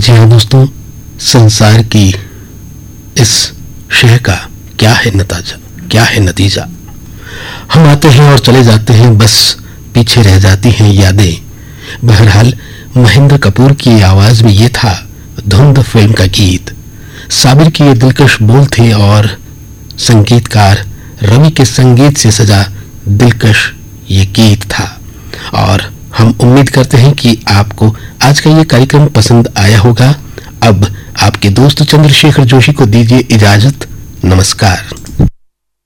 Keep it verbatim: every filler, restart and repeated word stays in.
जी हाँ दोस्तों, संसार की इस शह का क्या है नतीजा, क्या है नतीजा। हम आते हैं और चले जाते हैं, बस पीछे रह जाती हैं यादें। बहरहाल महेंद्र कपूर की आवाज में ये था धुंध फिल्म का गीत। साबिर के ये दिलकश बोल थे और संगीतकार रवि के संगीत से सजा दिलकश ये गीत था। और हम उम्मीद करते हैं कि आपको आज का ये कार्यक्रम पसंद आया होगा। अब आपके दोस्त चंद्रशेखर जोशी को दीजिए इजाजत। नमस्कार।